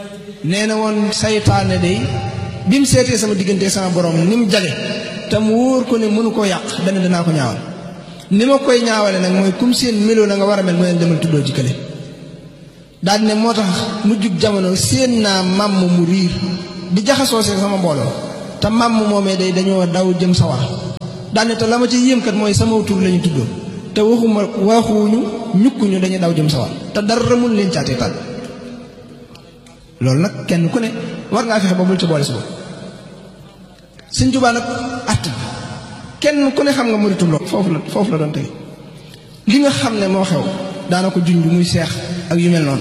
nee na woon saytaane day bi mu seetee sama diggante sama borom ni mu jage te mu wóor ko ne mënu koo yàq dana danaa ko ñaawal ni ma koy ñaawale nag mooy kum seen meloo na nga war a mel mu leen demal tuddoo ci kële daal ne moo tax mujjug jamono seen naa màmm mu riir di jaxasoo see sama mbooloo te màmm moomee day dañoo daw jëm sawar daal ne te la ma ci yéem kat mooy sama tur la ñu tuddoo te waxuñu ñukkuñu dañuy daw jëm sawar te dara mun leen caatee tal loolu nag kenn ku ne war ngaa fexe ba bul ci boole si bopp Sëñ Tuubaa nag att kenn ku ne xam nga muritum lo foofu la doon tey li nga xam ne moo xew daana ko junj muy seex ak yu mel noonu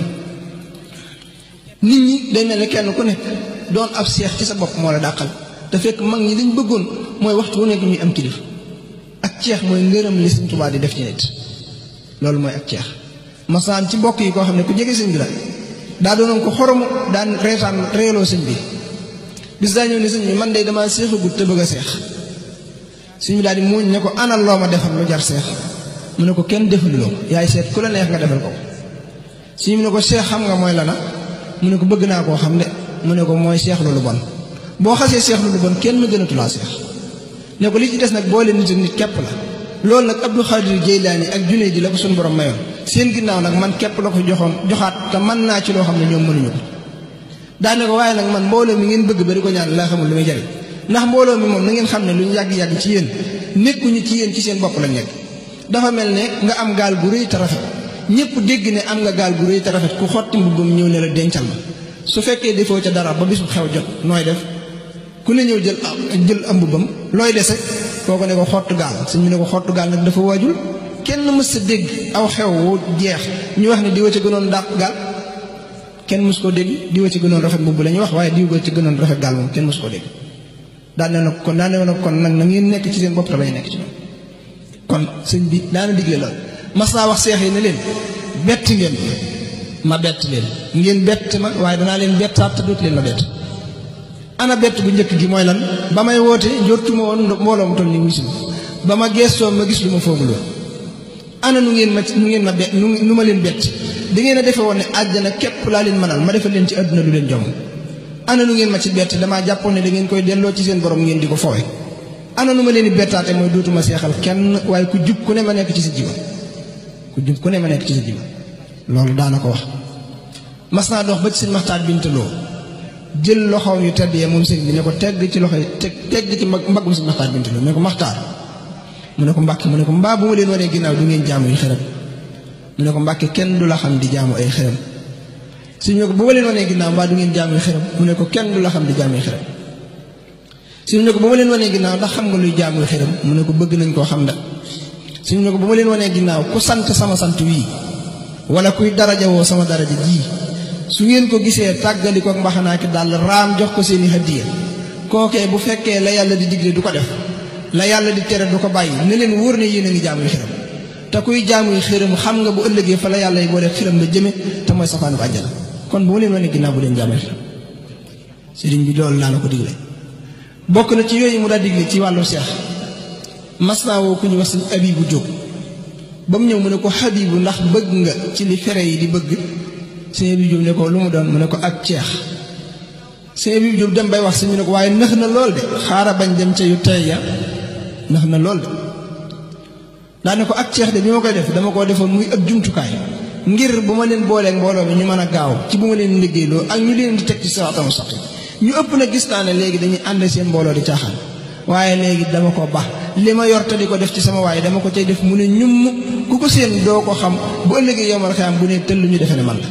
nit ñi day mel ne kenn ku ne doon ab seex ci sa bopp moo la dàqal te fekk mag ñi liñ bëggoon mooy waxtu wu nekk ñuy am kilifa ak ceex mooy ngërëm li Sëñ Tuubaa di def ci nit loolu mooy ak ceex masaan ci mbokk yi koo xam ne ku jege sëñ bi la daa doonoon ko xoromu daan reetaan reeloo sëñ bi bis daa ñëw ne sëñ bi man de damaa seexagut te bëgg a seex sëñ bi daal di muuñ ne ko anal loo ma defal lu jar seex mu ne ko kenn defaluloo ko yaay seet ku la neex nga defal ko sëñ bi ne ko seex xam nga mooy lana mu ne ko bëgg naa koo xam de mu ne ko mooy seex lu bon boo xasee seex lu bon kenn gënatulaa seex ne ko li ci des nag boole nit ak nit képp la loolu nag Abdul Xaadir Jeylaani ak Junayd di la ko suñu borom mayoon seen ginnaaw nag man képp la ko joxaat te mën naa ci loo xam ne ñoom mënuñu ko daane ko waaye nag man mbooloo mi ngeen bëgg ba di ko ñaan laa xamul lu muy jariñ ndax mbooloo mi moom na ngeen xam ne lu ñu yàgg-yàgg ci yéen nekkuñu ci yéen ci seen bopp lañ nekk dafa mel ne nga am gaal gu rëy te rafet ñëpp dégg ne am nga gaal gu rëy te rafet ku xotti mbubbam ñëw ne la dencal ma su fekkee defoo ca dara ba bisu xew jot nooy def ku ne ñëw jël am mbubbam looy dese kooku ne ko xottu gaal suñ mu ne ko xottu gaal nag dafa waajul kenn mës sa dégg aw xew wu jeex ñu wax ne diwa ci gënoon dàq gaal kenn mës koo dégg diwa ci gënoon rafet mbubb la ñuy wax waaye diwa ci gënoon rafet gaal moom kenn mës koo dégg daane nag kon nag na ngeen nekk ci seen bopp te bañ nekk ci ñoom kon sëñ bi daana digle lool mas naa wax seex yi ne leen bett ngeen ma bett leen ngeen bett ma waaye danaa leen bettaat te dootu leen ma bett ana bett bu njëkk gi mooy lan ba may woote njortuma woon mbooloo mu toll ni wuy si ba ma geestoo ma gis lu ma foogul woon ana nu ngeen ma bett nu ma leen bett da ngeen a defe woon ne àjjana képp laa leen mënal ma defal leen ci àdduna lu leen jom ana nu ngeen ma ci bett damaa jàppoon ne da ngeen koy delloo ci seen borom ngeen di ko foowe ana nu ma leen di bettaate mooy dootuma seexal kenn waaye ku jub ku ne ma nekk ci sa jiba ku jub ku ne ma nekk ci sa jiba loolu daana ko wax mas naa dox ba ci sëñ Maxtaar Bintaloo jël loxoom yu tedd yee moom sëñ bi ne ko tegg ci loxo tegg ci mbaggum sëñ Maxtaar Bintaloo ne ko Maxtaar mu ne ko Mbàkke mu ne ko mbaa bu ma leen wanee ginnaaw du ngeen jaamu yu xërëm mu ne ko Mbàkke kenn du la xam di jaamu ay xërëm suñu ne ko bu ma leen wanee ginnaaw mbaa du ngeen jaamu yu xërëm mu ne ko kenn du la xam di jaamu yu xërëm suñu ne ko bu ma leen wanee ginnaaw ndax xam nga luy jaamu yu xërëm mu ne ko bëgg nañ koo xam da suñu ne ko bu ma leen wanee ginnaaw ku sant sama sant wii wala kuy daraja woo sama daraja ji su ngeen ko gisee tàggali ko mbaxanaa ki daal raam jox ko seeni hadiya kookee bu fekkee la yàlla di digle du ko def la yàlla di tere du ko bàyyi ne leen wóor ne yéen a ngi jaamu yu xërëm te kuy jaamu yu xërëm xam nga bu ëllëgee fa la yàlla yi boo def xërëm la jëme te mooy safaanu àjjana kon bu ma leen wanee ginnaaw bu leen jaamu yu xërëm sëriñ bi loolu laa la ko digle bokk na ci yooyu mu daa digle ci wàllu seex mas naa woo ku ñu wax sëñ Abibu Jóob ba mu ñëw mu ne ko Habibu ndax bëgg nga ci li fere yi di bëgg sëñ Abibu Jóob ne ko lu mu doon mu ne ko ak ceex sëñ Abibu Jóob dem bay wax sëñ bi ne ko waaye nëx na lool de xaara bañ dem ca yu tey ya nëx na lool de daane ko ak ceex de bi ma koy def dama koo defoon muy ab jumtukaay ngir bu ma leen booleeg mbooloo mi ñu mën a gaaw ci bu ma leen liggéeyloo ak ñu leen di teg ci siraatal mustaqiim ñu ëpp na gis naa ne léegi dañuy ànd seen mbooloo di caaxaan waaye léegi dama ko baax li ma yor te di ko def ci sama waaye dama ko cay def mu ne ñum ku ko seen doo ko xam bu ëllëgee yomal xiyam bu ne tëll ñu defe ne man la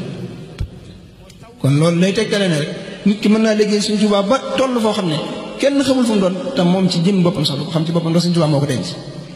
kon loolu lay tegtale ne rek nit ki mën naa liggéey Sëñ Tuubaa ba toll foo xam ne kenn xamul fu mu doon te moom ci jëm boppam sax du ko xam ci boppam ndax Sëñ Tuubaa moo ko denc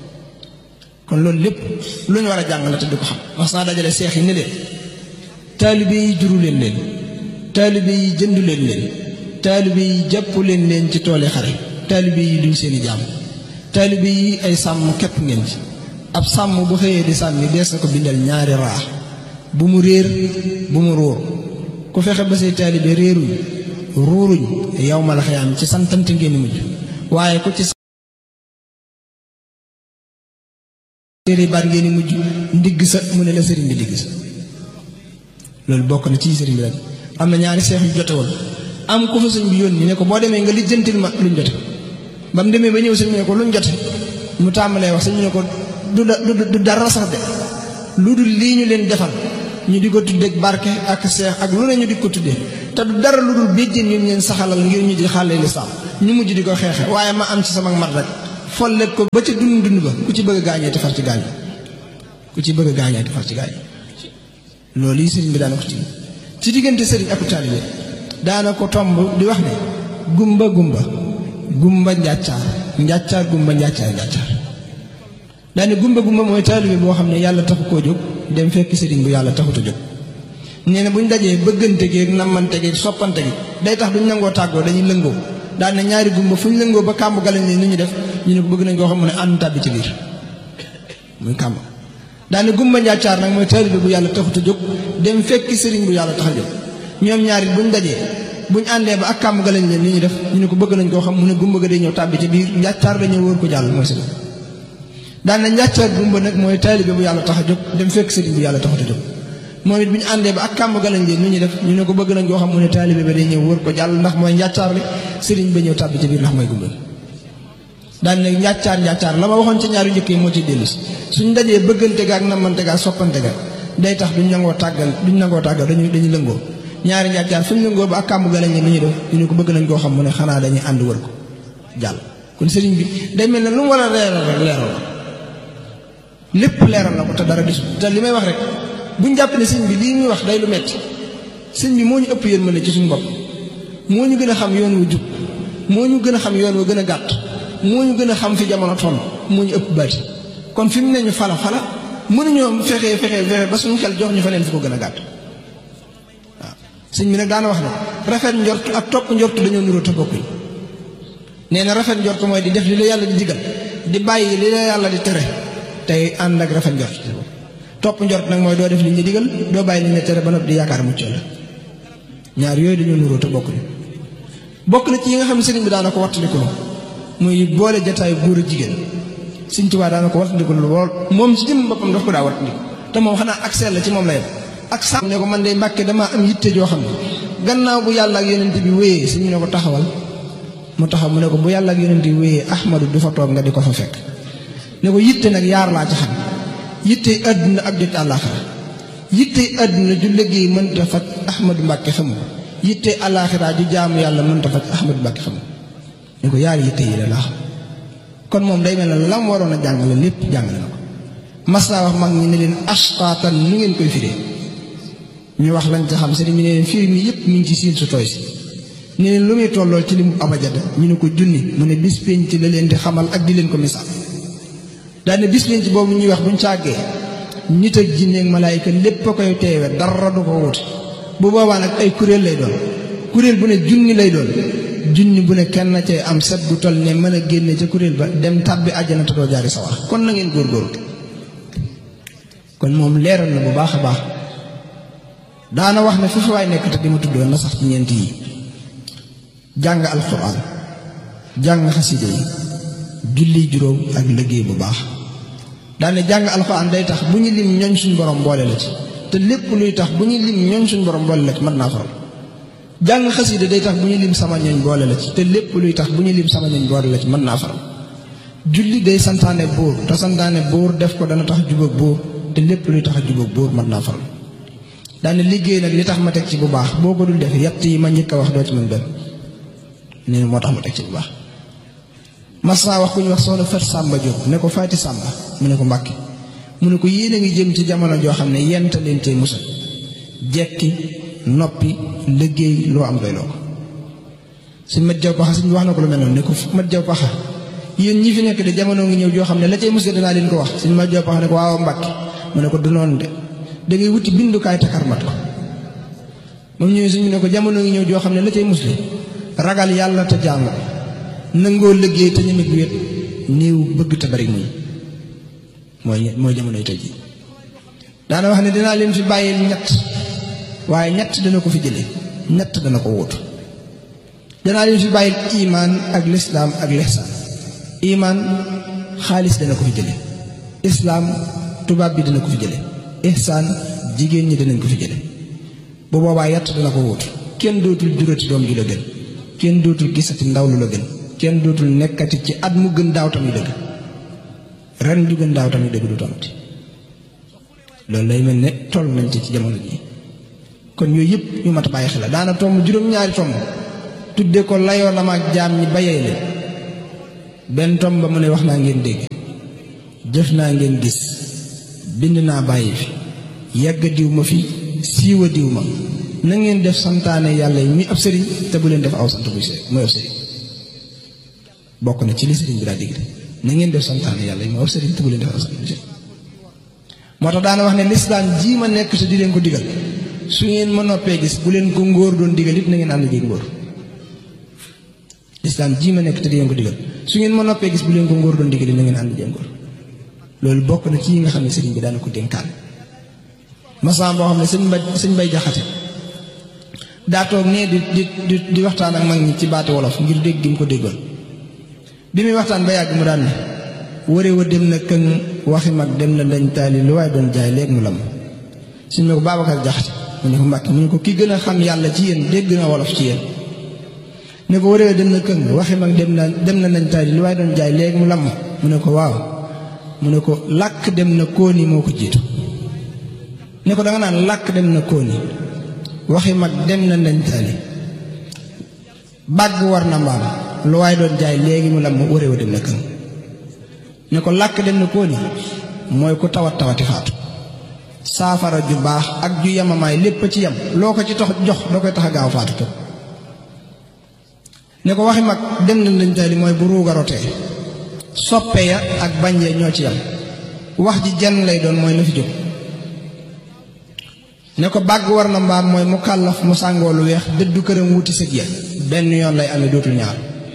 kon loolu lépp lu ñu war a jàng la te du ko xam wax naa dajale seex yi ne leen taalibe yi juru leen taalibe yi jëndu leen taalibe yi jàpp leen ci toole xare taalibe yi duñ seeni jaam taalibe yi ay sàmm képp ngeen ci ab sàmm bu xëyee di sàmmi dees na ko bindal ñaari raa bu mu réer bu mu ruur ku fexe ba say taalibe réeruñ ruuruñ yow ma la xayaam ci santante ngeen mujj waaye ku ci séeri baat ngeen mujj ndigg sa mu ne la sëriñ bi digg sa loolu bokk na ci sëriñ bi rek am na ñaari seex yu jote woon am ku fa sëñ bi yónni ne ko boo demee nga lijjantil ma luñ jote ba mu demee ba ñëw sëñ bi ne ko luñ jote mu tàmbalee wax sëñ bi ne ko du dara sax de lu dul lii ñu leen defal ñu di ko tuddee barke ak seex ak lu ne ñu di ko tuddee te du dara lu dul béjjén yu ñu leen saxalal ngir ñu di xàlle lislaam ñu mujj di ko xeexe waaye ma am ci sama mat rek follet ko ba ca dund ba ku ci bëgg a gaañee te far ci gaañ ku ci bëgg a gaañee te far ci gaañ loolu yi sëriñ bi daana ko ci diggante sëriñ ak taalibe daana ko tomb di wax ne gumba njàccaar njàccaar gumba njàccaar daane gumba mooy taalibe boo xam ne yàlla taxu koo jóg dem fekk sëriñ bu yàlla taxut a jóg nee na buñ dajee bëggante gi ak nammante gi soppante gi day tax duñ nangoo tàggoo dañuy lëngoo daan ne ñaari gumba fu ñu lëngoo ba kàmb galañ leen ni ñu def ñu ne ko bëgg nañ koo xam mu ne ànd tàbbi ci biir muy kàmb daane gumba njàccaar nag mooy taalibe bu yàlla taxut a jóg dem fekki sëriñ bu yàlla tax a jóg ñoom ñaari buñ dajee buñ àndee ba ak kàmb galañ leen ni ñu def ñu ne ko bëgg nañ koo xam mu ne gumba ga day ñëw tàbbi ci biir njàccaar la ñëw wóor ko jàll mooy sëriñ daan na njàccaar gumba nag mooy taalibe bu yàlla tax a jóg dem fekk sëriñ bu yàlla taxut a jóg moom it bu ñu àndee ba ak kàmb galañ leen ni ñu def ñu ne ko bëgg nañ koo xam mu ne taalibe ba day ñëw wóor ko jàll ndax mooy njàccaar li sëriñ ba ñëw tàbbi ci biir ndax mooy gumba daan ne njàccaar la ma waxoon ci ñaari njëkk yi moo ci dellu suñ dajee bëggante ga ak namante ga ak soppante ga day tax duñ nangoo tàggal dañuy lëngoo ñaari njàccaar fuñ lëngoo ba ak kàmb galañ leen ni ñu def ñu ne ko bëgg nañ koo xam mu ne xanaa dañuy ànd wër ko jàll kon sëriñ bi day mel ne lu mu war a leeral rek leeral lépp leeral na ko te dara gisul te li may wax rek buñ jàpp ne sëñ bi lii muy wax day lu metti sëñ bi moo ñu ëpp yërmande ci suñu bopp moo ñu gën a xam yoon wu jub moo ñu gën a xam yoon wa gën a gàtt moo ñu gën a xam fi jamono toll moo ñu ëpp bari kon fi mu ne ñu fala mënuñoo fexe ba suñu xel jox ñu fa neen fi ko gën a gàtt waaw sëñ bi nag daana wax ne rafet njort ak topp njort dañoo nuroo te bokkuñ nee na rafet njort mooy di def li la yàlla di digal di bàyyi li la yàlla di tere tey ànd ak rafet njort topp njort nag mooy doo def li ñu digal doo bàyyi li ñu tere ba noppi di yaakaar mucc la ñaar yooyu dañoo nuroo te bokkuñu bokk na ci yi nga xam ne sëriñ bi daana ko wattandiku muy boole jataayu góor a jigéen Sëriñ Tuubaa daana ko wattandiku lool moom ci jëm boppam daf ko daa wattandiku te moom xanaa ak sell la ci moom la yem ak sàmm ne ko man de Mbàkke damaa am yitte joo xam ne gannaaw bu yàlla ak yonent bi wéyee sëñ ne ko taxawal mu taxaw mu ne ko bu yàlla ak yonent bi wéyee Ahmadu du fa toog nga di ko fa fekk ne ko yitte nag yaar laa ci xam yitte àdduna ak jot àllaaxira yitte àdduna ju liggéey mënta faj Ahmadu Mbàkke xamu ko yitte àllaaxira ju jaamu yàlla mënta faj Ahmadu Mbàkke xamu ne ko yaari yitte yi la laa xam kon moom day mel ne lam waroon a jàngale lépp jàngale na ko mas naa wax mag ñi ne leen asqaatan nu ngeen koy firee ñu wax lañ ca xam sëriñ bi ne leen firi mi yëpp mi ngi ci siin su tooy si ne leen lu muy tollool ci limu abajada ñu ne ko junni mu ne bis penc la leen di xamal ak di leen ko misaal daane bis penc boobu ñuy wax buñ càggee nit ak jinne ak malaayika lépp a koy teewe dara du ko wuti bu boobaa nag ay kuréel lay doon kuréel bu ne junni lay doon junni bu ne kenn cee am set bu toll ne mën a génne ca kuréel ba dem tàbbi àjjana te doo jaari sawar kon na ngeen góorgóorlu kon moom leeral na bu baax a baax daana wax ne fu fi waay nekk te di ma tuddoon na sax ci ñeent yi jàng alxuraan jàng xaside yi julli juróom ak liggéey bu baax daane jàng alxuraan day tax bu ñu lim ñooñ suñ borom boole la ci te lépp luy tax bu ñu lim ñooñ suñ borom boole la ci mën naa faral jàng xaside day tax bu ñu lim sama ñooñ boole la ci te lépp luy tax bu ñu lim sama ñooñ boole la ci mën naa faral julli day santaane buur te santaane buur def ko dana tax jubóog buur te lépp luy tax a jubóog buur mën naa faral daane liggéey nag li tax ma teg ci bu baax boo ko dul def yett yi ma njëkk a wax doo ci mën benn nee moo tax ma teg ci bu baax mas naa wax ku ñu wax soxna Fat Sàmba Jóob ne ko Faati Sàmba mu ne ko Mbàkke mu ne ko yéen a ngi jëm ci jamono joo xam ne yent leen tey musal jekki noppi liggéey loo am doy loo ko suñ mat jaw paxa suñ wax na ko lu mel noonu ne ko mat jaw paxa yéen ñi fi nekk de jamono ngi ñëw joo xam ne la cay musal danaa leen ko wax suñ mat jaw paxa ne ko waaw Mbàkke mu ne ko du noonu de da ngay wuti bindukaay takarmat ko moom ñëwee suñu ne ko jamono ngi ñëw joo xam ne la cay musli ragal yàlla te jaamu ko nangoo liggéey te ñemeg wéet néew bëgg te bari muñ mooy jamonoy tey ji daana wax ne dinaa leen fi bàyyil ñett waaye ñett dana ko fi jële ñett dana ko wóotu danaa leen fi bàyyil imaan ak lislaam ak lihsaan imaan xaalis dana ko fi jële islaam tubaab bi dana ko fi jële ihsaan jigéen ñi danañ ko fi jële bu boobaa yett dana ko wut kenn dootul jurati doom ju la gën kenn dootul gisati ndaw lu la gën kenn dootul nekkati ci at mu gën daaw tamit dëgg ren ju gën daaw tamit dëgg du tonti loolu lay mel ne toll nañ ci jamono ji kon yooyu yëpp ñu mat a bàyyi xel la daana tomb juróom-ñaari tomb tudde ko layoo la ma ak jaam ñi bayee leen benn tomb ba mu ne wax naa ngeen dégg jëf naa ngeen gis bind naa bàyyi fi yàgg diw ma fi siiwa diw ma na ngeen def santaane yàlla yi muy ab sëriñ te bu leen def aw sant buy sëriñ mooy ab sëriñ bokk na ci li sëriñ bi daa digg na ngeen def santaane yàlla yi mooy ab sëriñ te bu leen def aw sant buy sëriñ moo tax daana wax ne lislaam jii ma nekk te di leen ko digal su ngeen ma noppee gis bu leen ko ngóor doon digal it na ngeen ànd jéeg ngóor lislaam jii ma nekk te di leen ko digal su ngeen ma noppee gis bu leen ko ngóor doon digal it na ngeen ànd jéeg ngóor loolu bokk na ci yi nga xam ne sëriñ bi daana ko dénkaan masan boo xam ne sëñ bay jaxate daa toog nee di waxtaan ak mag ñi ci baati wolof ngir dégg gi mu ko déggoon bi muy waxtaan ba yàgg mu daan ne ware wa dem na këng waxi mag dem na dañ taali lu waaye doon jaay léegi mu lam suñ ne ko Babacar Jaxate mu ne ko Mbàkke mu ne ko ki gën a xam yàlla ci yéen dégg na wolof ci yéen ne ko ware wa dem na këng waxi mag dem na dañ taali lu waaye doon jaay léegi mu lam mu ne ko waaw mu ne ko làkk dem na kóoni moo ko jiitu ne ko da nga naan làkk dem na kóoni waxi mag dem na dañ taali bàgg war na mbaam lu waaye doon jaay léegi mu lam ware wa dem na këng ne ko làkk dem na kóoni mooy ku tawati faatu saafara ju baax ak ju yamamaay lépp ci yam loo ko ci tax jox da koy tax a gaaw faatu képp ne ko waxi mag dem na dañ taali mooy bu ruuga rotee soppe ya ak bañ ya ñoo ci yam wax ji jenn lay doon mooy na fi jóg ne ko bàgg war na mbaam mooy mu kàllaf mu sàngoo lu weex dëddu këram wuti sëg ya benn yoon lay amee dootul ñaar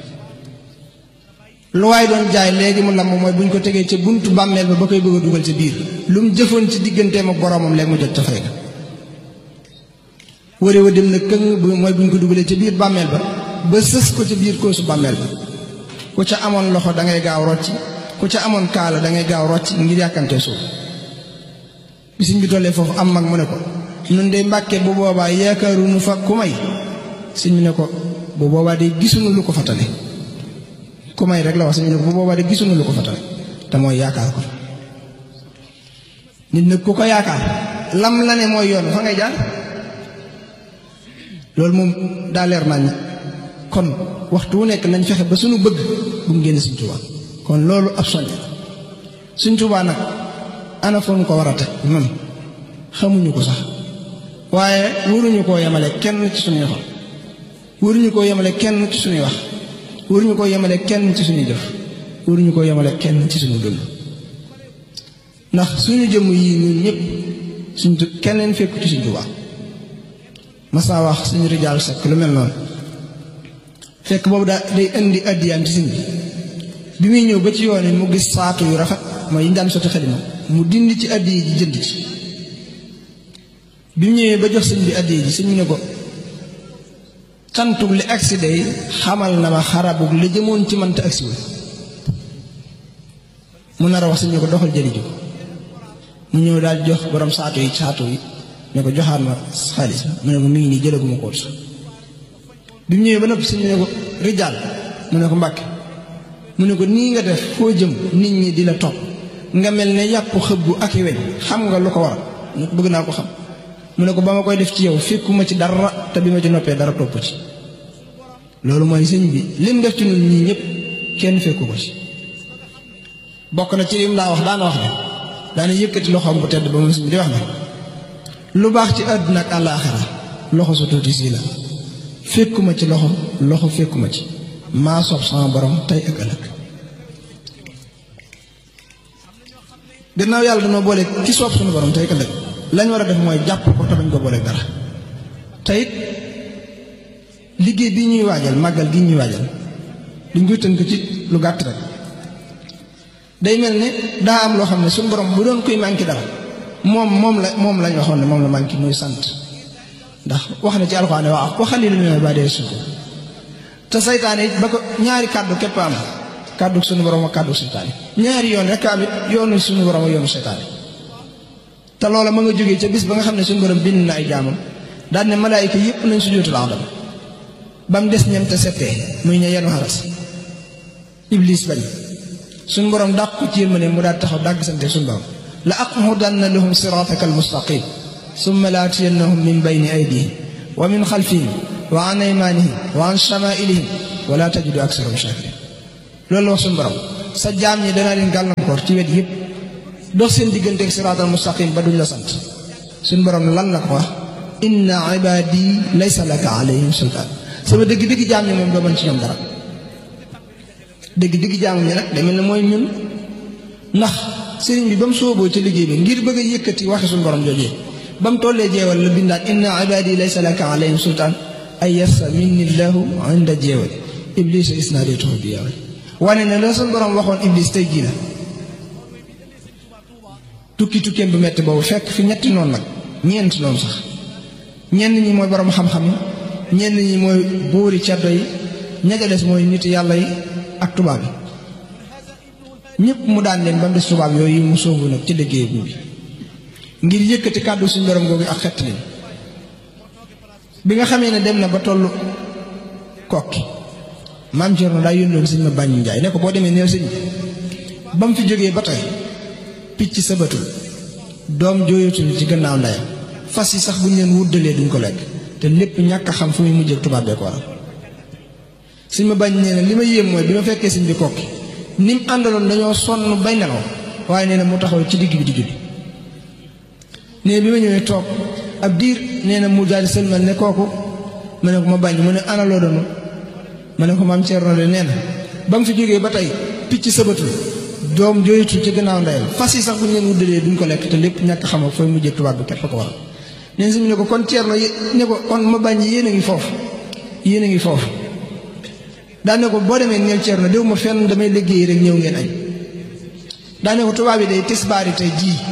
lu waay doon jaay léegi mu lamb mooy buñ ko tegee ca buntu bàmmeel ba koy bëgg a dugal ca biir lu mu jëfoon ci digganteem ak boromam léegi mu jot ca fay ga ware wa dem na këng mooy buñ ko dugalee ca biir bàmmeel ba sës ko ca biir koosu bàmmeel ba ku ca amoon loxo da ngay gaaw rocci ku ca amoon kaala da ngay gaaw rocci ngir yàkkante suuf bisiñ bi tollee foofu am mag mu ne ko nun de Mbàkke bu boobaa yaakaaruñu fa ku may sëñ bi ne ko bu boobaa de gisuñu lu ko fatale ku may rek la wax sëñ bi ne ko bu boobaa de gisuñu lu ko fatale te mooy yaakaar ko nit nag ku ko yaakaar lam la ne mooy yoon fa ngay jaar loolu moom daa leer nañ kon waxtu wu nekk nañ fexe ba suñu bëgg bu mu génn Sëñ Tuubaa kon loolu ab soññ Sëñ Tuubaa nag ana fa mu ko war a teg man xamuñu ko sax waaye waruñu koo yemale kenn ci suñuy xol waruñu koo yemale kenn ci suñuy wax waruñu koo yemale kenn ci suñuy jëf waruñu koo yemale kenn ci suñu dund ndax suñu jëmm yii ñun ñëpp keneen fekku ci Sëñ Tuubaa mas naa wax suñu rijaal sekk lu mel noonu fekk boobu day indi addiyaam ci sëñ bi muy ñëw ba ci yoon yi mu gis saatu yu rafet mooy yi ñu daan sotti xalima mu dindi ci addiya ji jënd ci bi mu ñëwee ba jox sëñ bi addiya ji sëñ bi ne ko cantug li agsi day xamal na ma xarabug li jëmoon ci man te agsiwul mu nar a wax sëñ bi ko doxal jëli ji ko mu ñëw daal jox borom saatu yi ne ko joxaat ma xaalis mu ne ko mi ngi nii jëlaguma ko sax bi mu ñëwee ba noppi sëñ bi ne ko rijaal mu ne ko Mbàkke mu ne ko nii nga def foo jëm nit ñi di la topp nga mel ne yàpp xëbbu ak i weñ xam nga lu ko waral mu ko bëgg naa ko xam mu ne ko ba ma koy def ci yow fekkuma ci dara te bi ma ci noppee dara topp ci loolu mooy sëñ bi lim def ci ñun ñii ñëpp kenn fekku ko ci bokk na ci lim daa wax daana wax ne daana yëkkati loxoom bu tedd ba moom sëñ bi di wax ne lu baax ci àdduna ak àllaaxira loxo su tuuti sii la fekkuma ci loxo fekkuma ci maa soob sama borom tey ak ëllëg gannaaw yàlla dañoo boole ki soob suñu borom tey ak ëllëg lañ war a def mooy jàpp ko te bañ ko boole dara te it liggéey bi ñuy waajal màggal gi ñuy waajal duñ koy tënk ci lu gàtt rek day mel ne daa am loo xam ne suñu borom bu doon koy manqué dara moom lañ waxoon ne moom la manqué muy sant ndax wax na ci alxuraan ne wa xaliilun mina l-ibaadi shakuur te saytaane it ba ko ñaari kàddu képp am kàddu suñu borom ak kàddu saytaane ñaari yoon rek am it yoonu suñu borom ak yoonu saytaane te loola ma nga jógee ca bis ba nga xam ne suñu borom bind na ay jaamam daan ne malaayika yëpp nañ sujjóotal Aadama ba mu des ñem te settee muy ña yenu xaras iblis bañ suñ borom dàq ko ci yërmande mu daal taxaw dàgg sante suñ borom la aqudanna lahum siraataka almustaqim summa la atiyannahum min bayni aydihim wa min xalfihim wa an aymanihim wa an shamailihim wa la tajidu aksarahum shakirin loolu la wax suñ borom sa jaam ñi danaa leen gàllankoor ci wet yëpp dox seen digganteeg siraatal mustaqim ba duñ la sant suñ borom lan la ko wax inna ibadi laysa laka alayhim sultaan sama dëgg-dëgg jaam ñi moom doo mën ci ñoom dara dëgg-dëgg jaam ñi nag demel na mooy ñun ndax sëriñ bi ba mu sooboo ci liggéey bi ngir bëgg a yëkkati waxi suñu borom joojee ba mu tollee jeewal la bindaat inna ibadi laysa laka alayhim sultaan ay yassa minni llahu inda jeewal iblis isnaadaytuhu bi yawal wane ne la suñu borom waxoon iblis tey jii la tukkeem bu metti boobu fekk fi ñetti noonu nag ñeent noonu sax ñenn ñi mooy borom xam-xam yi ñenn ñi mooy buuri ceddo yi ña ca des mooy nit yàlla yi ak tubaab yi ñëpp mu daan leen ba mu des tubaab yooyu mu sóobu nag ci liggéey bi ngir yëkkati kàddu suñu borom googu ak xett leen bi nga xamee ne dem na ba tollu kokki maam Cerno daa yónnoon sëñ ma bàññi njaay ne ko boo demee neel sëñ ba mu fi jógee ba tey picc sabatul doom jooyatul ci gannaaw ndeyam fas yi sax bu ñu leen wuddalee duñ ko lekk te lépp ñàkk a xam fu muy mujjee tubaab bee ko waral sëñ ma bañ nee na li ma yéem mooy bi ma fekkee sëñ bi kokki ni mu àndaloon dañoo sonn bay nelaw waaye nee na mu taxaw ci digg bi di julli nee bi ma ñëwee toog ab diir nee na mu daal di sëlmal ne kooku ma ne ko ma bañ mu ne ana loo doon ma ne ko maam Cerno de nee na ba mu fi jógee ba tey picc sabatul doom jooyatul ci gannaaw ndeyam fas yi sax bu ñu leen wuddalee duñ ko lekk te lépp ñàkk xam ak fooy mujjee tubaab bi képp ko waral neen si mu ne ko kon Cerno ne ko kon ma bañ yéen a ngi foofu yéen a ngi foofu daane ko boo demee neel Cerno déw ma fenn damay liggéey rek ñëw ngeen añ daane ko tubaab yi day tisbaari tey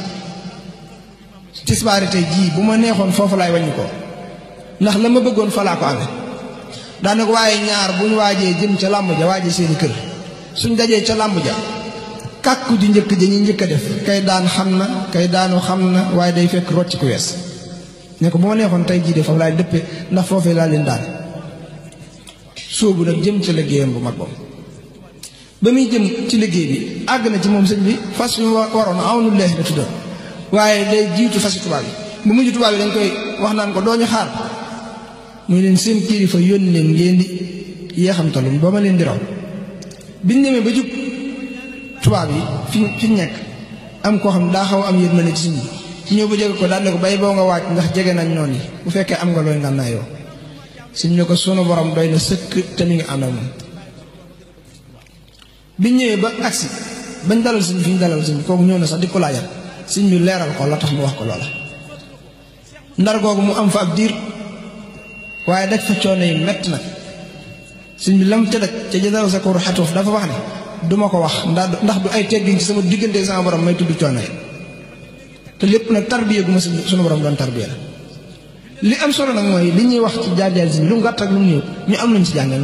jii bu ma neexoon foofu laay wàññi ko ndax la ma bëggoon fa laa ko amee daane ko waaye ñaar bu ñu waajee jëm ca làmb ja waajee seeni kër suñ dajee ca làmb ja kàkku ji njëkk ja ñuy njëkk a def kay daan xam na kay daanu xam na waaye day fekk rocc ku wees ne ko bu ma neexoon tey jii de foofu laay dëppee ndax foofee laa leen daan sóobu nag jëm ci liggéeyam bu mag boobu ba muy jëm ci liggéey bi àgg na ci moom sëñ bi fas yu waroon awnullaahi la tuddoon waaye day jiitu fasi tubaab yi bu mujj tubaab yi dañ koy wax naan ko doo ñu xaar muy leen seen kilifa yónni leen ngeen di yeexamtalum ba ma leen di raw biñ demee ba jub tubaab yi fi nekk am koo xam daa xaw am yërmande ci sëñ bi ci ñëw ba jege ko daal ne ko bay boo nga waaj ndax jege nañ noonu yi bu fekkee am nga looy ngànnaa yow sëñ ne ko sunu borom doy na sëkk te mi ngi ànd ak moom biñ ñëwee ba agsi bañ dalal sëñ fi ñu dalal sëñ kooku ñëw na sax di ko laajal sëñ bi leeral ko la tax mu wax ko loola ndar googu mu am fa ab diir waaye daj fa coono yi mett nag sëñ bi lam ca daj ca jëdal sa koru xatuuf dafa wax ne duma ko wax ndax du ay teggin ci sama diggante sama borom may tudd coono yi te lépp nag tarbiya gu ma sunu borom doon tarbiya la li am solo nag mooy li ñuy wax ci jaar-jaar si lu mu gàtt ak lu mu néew ñu am luñ ci jàngal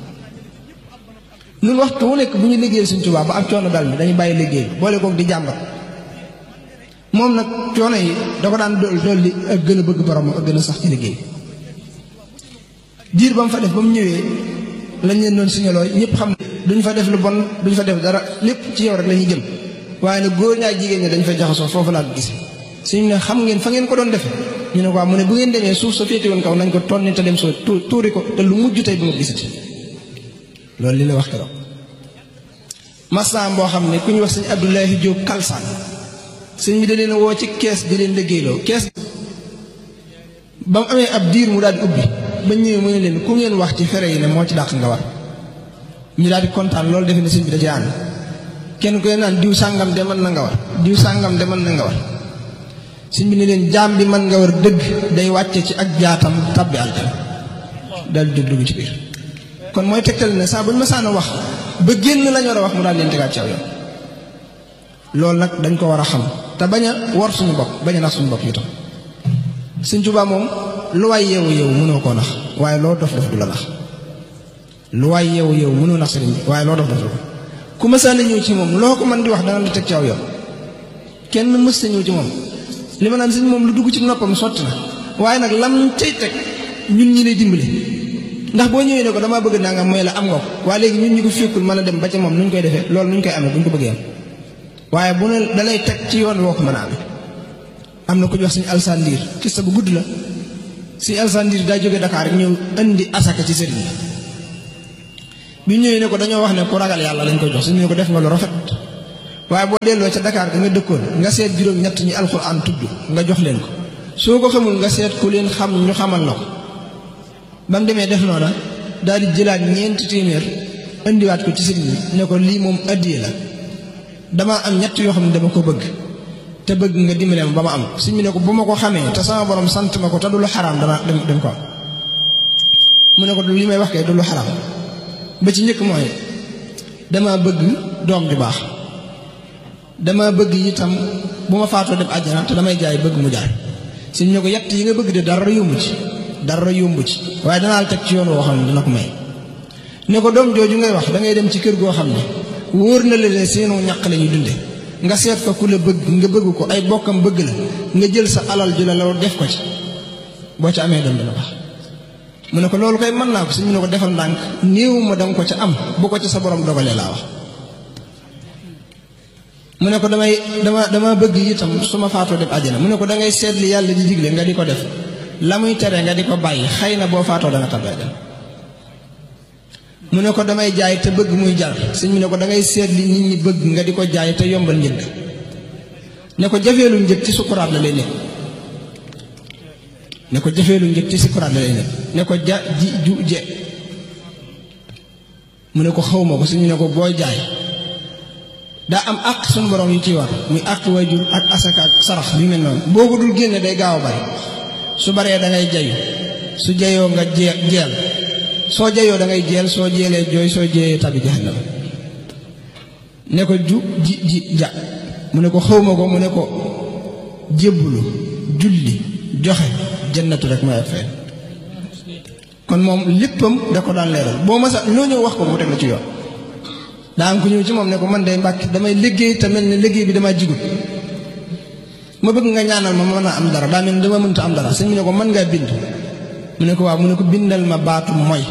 ñun waxtu wu nekk bu ñu liggéeyal Sëñ Tuubaa ba ak coono dal mi dañu bàyyi liggéey boole koog di jàmbat moom nag coono yi da ko daan dolli ak gën a bëgg borom ak gën a sax ci liggéey diir ba mu fa def ba mu ñëwee lañ leen doon signaloo ñëpp xam ne duñ fa def lu bon duñ fa def dara lépp ci yow rek la ñuy jëm waaye nag góor ñaa jigéen ñi dañ fay jaxasoo foofu laa gis suñu ne xam ngeen fa ngeen ko doon defe ñu ne ko mu ne bu ngeen demee suuf sa féete woon kaw nañ ko tonni te dem soo tuuri ko te lu mujj tey bu ma gisati loolu li la wax keroog masam boo xam ne ku ñu wax sëñ Abdoulahi Diop Kalsaan sëñ bi da leen woo ci kees di leen liggéeyloo kees ba mu amee ab diir mu daal di ubbi ba ñëwee mu ne leen ku ngeen wax ci fere yi ne moo ci dàq nga war ñu daal di kontaan loolu defe ne sëñ bi da ci ànd kenn ku leen naan diw sàngam de mën na nga war diw sàngam de mën na nga war sëñ bi ne leen jaam bi mën nga war dëgg day wàcce ci ak jaatam tabbi aljana daal di dugg ci biir kon mooy tegtal ne saa bu ñu ma saan a wax ba génn lañ war a wax mu daal leen tegaat ci aw yoon loolu nag dañ ko war a xam te bañ a wor suñu bopp bañ a nax suñu bopp itam Sëñ Tuubaa moom lu waay yeewu yeewu mënoo koo nax waaye loo dof dof du la nax lu waay yeewu yeewu mënoo nax sëriñ bi waaye loo dof dof du la ku mësaan a ñëw ci moom loo ko mën di wax dana la teg ci aw yoon kenn mës a ñëw ci moom li ma naan sëñ moom lu dugg ci noppam sotti na waaye nag lam cay teg ñun ñi lay dimbale ndax boo ñëwee ne ko damaa bëgg nangam mooy la am nga ko waaye léegi ñun ñu ko fekkul mën a dem ba ca moom nuñ koy defee loolu nuñ koy amee buñ ko bëggee am waaye bu ne da lay teg ci yoon woo ko mën a amee am na ku ñu wax suñu alsaan ndiir kissa bu gudd la suñu alsaan ndiir daa jóge Dakar rek ñëw indi asaka ci sëriñ bi ñëwee ne ko dañoo wax ne ku ragal yàlla lañ koy jox suñu ne ko def nga lu rafet waaye boo delloo ca Dakar ga nga dëkkoon nga seet juróom-ñett ñi alxuraan tudd nga jox leen ko soo ko xamul nga seet ku leen xam ñu xamal la ko ba mu demee def noona daal di jëlaat ñeenti téeméer indiwaat ko ci sëriñ bi ne ko lii moom addiye la damaa am ñett yoo xam ne dama ko bëgg te bëgg nga dimbale ma ba ma am sëriñ bi ne ko bu ma ko xamee te sama borom sant ma ko te du lu xaraam dana dem ko am mu ne ko li may wax kay du lu xaraam ba ci njëkk mooy dama bëgg doom ju baax dama bëgg itam bu ma faatoo dem àjjana te damay jaay bëgg mu jaay sëriñ ne ko yett yi nga bëgg de dara yombu ci waaye danaa la teg ci yoon woo xam ne dina ko may ne ko doom jooju ngay wax da ngay dem ci kër goo xam ne wóor na la ne seenu ñàq la ñuy dunde nga seet fa ku la bëgg nga bëgg ko ay bokkam bëgg la nga jël sa alal ju la def ko ci boo ci amee doom dina baax mu ne ko loolu koy mën naa ko si mu ne ko defal ndànk néew ma danga ko ca am bu ko ci sa borom dogalee laa wax mu ne ko dama bëgg itam su ma faatoo dem àjjana mu ne ko da ngay seet li yàlla di digle nga di ko def la muy tere nga di ko bàyyi xëy na boo faatoo da nga tabee dem mu ne ko damay jaay te bëgg muy jar sëñ mu ne ko da ngay seet li nit ñi bëgg nga di ko jaay te yombal njëg ne ko jafeelu njëg ci sukuraat la lay nekk ne ko jafeelu njëg ci sukuraat la lay nekk ne ko ja ji ju je mu ne ko xawma ko sëñ mu ne ko booy jaay daa am àq suñu borom yu ciy war muy àq waajur ak asaka ak sarax yu mel noonu boo ko dul génne day gaaw a bari su baree da ngay jayu su jayoo nga jeel soo jayoo da ngay jeel soo jeelee jooy soo jeeyee tabi jahannam ne ko ja mu ne ko xawma ko mu ne ko jébbulu julli joxe jannatu rek mooy ak fay kon moom léppam da ko daan leeral boo masa loo ñëw wax ko mu teg la ci yoon daa am ko ñëw ci moom ne ko man day Mbàkke damay liggéey te mel ne liggéey bi dama jigut ma bëgg nga ñaanal ma mën a am dara daa mel ne dama mënta am dara sëñ bi ne ko mën ngaa bind mu ne ko waaw mu ne ko bindal ma baatu mooy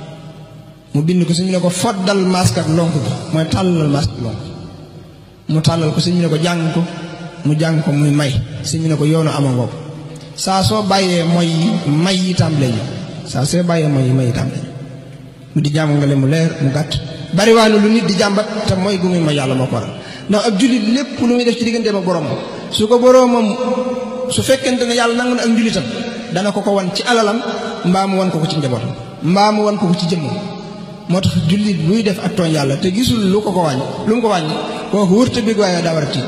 mu bind ko sëñ bi ne ko foddal masque ak lonk bi mooy tàllal masque ak lonk mu tàllal ko sëñ bi ne ko jàng ko mu jàng ko muy may sëñ bi ne ko yoonu ama ngoog saa soo bàyyee mooy may yi tàmbalee ñu saa soo bàyyee mooy may yi tàmbalee mu di jàmm nga le mu leer mu gàtt bariwaane lu nit di jàmbat te mooy gu muy mooy yàlla moo ko waral ndax ab jullit lépp lu muy def ci digganteem ak boromam su ko boroomam su fekkente ne yàlla nangu na ak njullitam dana ko wan ci alalam mbaa mu wan ko ci njabootam mbaa mu wan ko ci jëmmam moo tax jullit buy def ak tooñ yàlla te gisul lu mu ko wàññi kooku wërta bég waaye daa war a tiit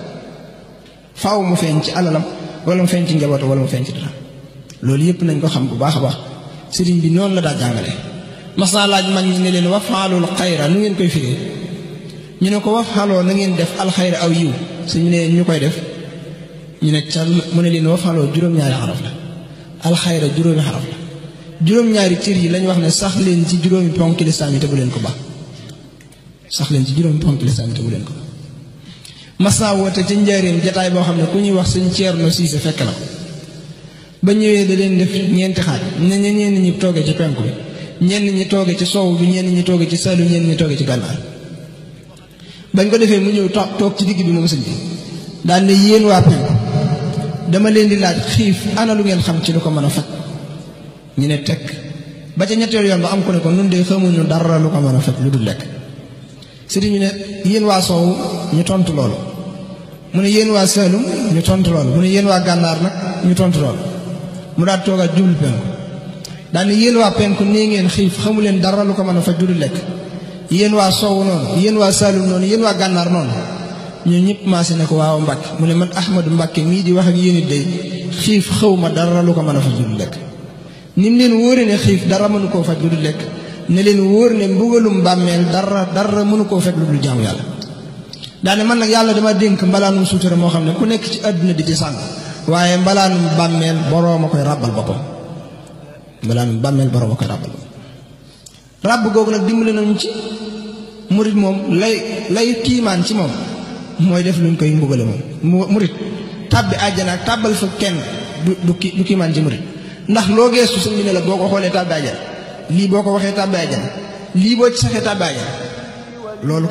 faaw mu feeñ ci alalam wala mu feeñ ci njabootam wala mu feeñ ci dara loolu yëpp nañ ko xam bu baax a baax sëriñ bi noonu la daa jàngale mas naa laaj mag ñi ne leen wafaalul xayra nu ngeen koy firee ñu ne ko wafaaloo na ngeen def alxayra aw yiw suñu ne ñu koy def ñu ne cal mu ne leen wafaaloo juróom-ñaari xaraf la alxayra juróomi xaraf la juróom-ñaari cër yi lañ wax ne sax leen ci juróomi ponk lislaam yi te bu leen ko baax sax leen ci juróomi ponk lislaam yi te bu leen ko baax mas naa woote ca njaareem jataay boo xam ne ku ñuy wax sëñ Ceerno Siise fekk na ko ba ñëwee da leen def ñeenti xaaj ñenn ñi toogee ci penku bi ñenn ñi toogee ci soow bi ñenn ñi toogee ci salu ñenn ñi toogee ci gànnaar bañ ko defee mu ñëw toog ci digg bi moom sëñ bi daal ne yéen waa penku dama leen di laaj xiif ana lu ngeen xam ci lu ko mën a faj ñu ne tekk ba ca ñetteel yoon ba am ko ne ko nun de xamuñu dara lu ko mën a faj lu dul lekk sëriñ ñu ne yéen waa soow ñu tontu loolu mu ne yéen waa Saalum ñu tontu loolu mu ne yéen waa gànnaar nag ñu tontu loolu mu daal toogaat jublu penku daal ne yéen waa penku nee ngeen xiif xamu leen dara lu ko mën a faj lu dul lekk yéen waa soow noonu yéen waa Saalum noonu yéen waa gànnaar noonu ñun ñëpp maase ne ko waaw Mbàkke mu ne man Ahmadu Mbàkke mii di wax ak yéen it day xiif xaw ma dara lu ko mën a faj lu dul lekk ni mu leen wóore ne xiif dara mënu koo faj lu dul lekk ne leen wóor ne mbugalum bàmmeel dara mënu koo fekk lu dul jaamu yàlla daane man nag yàlla dama dénk mbalaanum suutura moo xam ne ku nekk ci àdduna di ci sàng waaye mbalaanum bàmmeel boroom a koy ràbbal boppam mbalaanum bàmmeel boroom a koy ràbbal boppam ràbb googu nag dimbali nañu ci murit moom lay kiimaan ci moom mooy def luñ koy mbugale moom murit tàbbi àjjana ak tàbbal fa kenn du kiimaan ci murit ndax loo geestu sëñ bi ne la boo ko xoolee tàbbi àjjana lii boo ko waxee tàbbi àjjana lii boo ci saxee tàbbi àjjana loolu